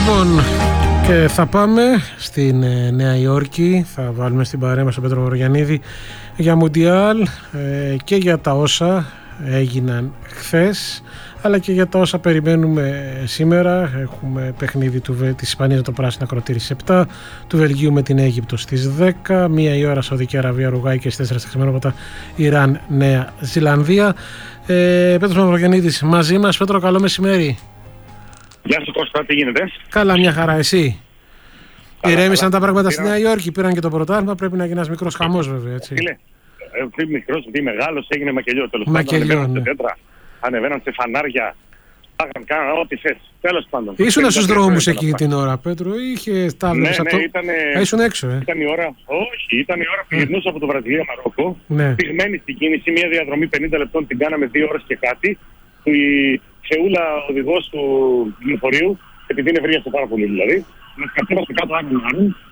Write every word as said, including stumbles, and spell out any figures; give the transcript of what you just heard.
Λοιπόν, και θα πάμε στην ε, Νέα Υόρκη. Θα βάλουμε στην παρέα μας τον Πέτρο Μαυρογιαννίδη για Μουντιάλ ε, και για τα όσα έγιναν χθες, αλλά και για τα όσα περιμένουμε σήμερα. Έχουμε παιχνίδι του, της Ισπανίας με το πράσινο ακροτήρι στις επτά, του Βελγίου με την Αίγυπτο στις δέκα, μία η ώρα Σαουδική Αραβία, Ουρουγουάη και στις τέσσερα στα ξημερώματα Ιράν, Νέα Ζηλανδία. Ε, Πέτρος Μαυρογιαννίδης μαζί μας. Πέτρο, καλό μεσημέρι. Γεια σου Κώστα, τι γίνεται? Καλά, μια χαρά, εσύ? Ηρέμησαν τα πράγματα Πήρα... στη Νέα Υόρκη, πήραν και το πρωτάθλημα. Πρέπει να γίνει ένας μικρός χαμός, βέβαια. Έτσι. Φίλε, ε, μικρός, τι μεγάλος, έγινε μακελιό. Τέλος πάντων, ανεβαίναν ναι. σε τέτρα, ανεβαίναν σε φανάρια, πάγαν, κάναν ό,τι θες. Τέλος πάντων. Ήσουν στους δρόμους εκεί την ώρα, Πέτρο, ή είχε τα ναι, ναι, το... ήτανε... Α, ήσουν έξω, ε. Ήταν η ώρα, όχι, ήταν η ώρα που γυρνούσα από το Βραζιλία Μαρόκο. Ναι. Πυγμένη στην κίνηση, μια διαδρομή πενήντα λεπτών την κάναμε δύο ώρες και κάτι. Η Ξεούλα, οδηγός του λεωφορείου, επειδή είναι ευρύαστο πάρα πολύ δηλαδή, μας κατέβασε κάτω άγγελμα άρουν